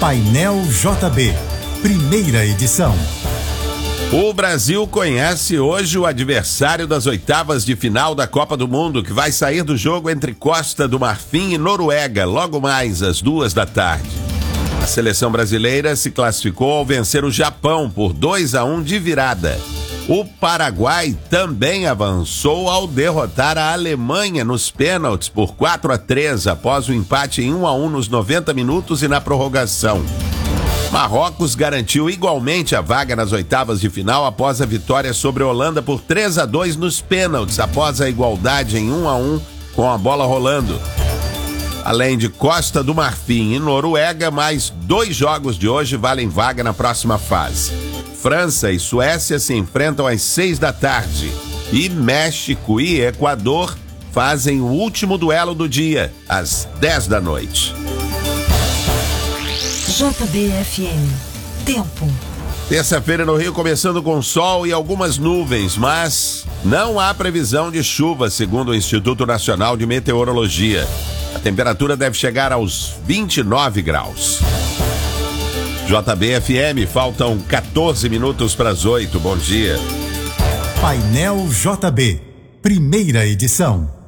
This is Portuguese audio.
Painel JB, primeira edição. O Brasil conhece hoje o adversário das oitavas de final da Copa do Mundo, que vai sair do jogo entre Costa do Marfim e Noruega, logo mais às 14h. A seleção brasileira se classificou ao vencer o Japão por 2-1 de virada. O Paraguai também avançou ao derrotar a Alemanha nos pênaltis por 4-3 após o empate em 1-1 nos 90 minutos e na prorrogação. Marrocos garantiu igualmente a vaga nas oitavas de final após a vitória sobre a Holanda por 3-2 nos pênaltis, após a igualdade em 1-1 com a bola rolando. Além de Costa do Marfim e Noruega, mais 2 jogos de hoje valem vaga na próxima fase. França e Suécia se enfrentam às 6h e México e Equador fazem o último duelo do dia, às 10h. JBFM. Tempo. Terça-feira no Rio começando com sol e algumas nuvens, mas não há previsão de chuva, segundo o Instituto Nacional de Meteorologia. A temperatura deve chegar aos 29 graus. JBFM, faltam 14 minutos para as 8. Bom dia. Painel JB, primeira edição.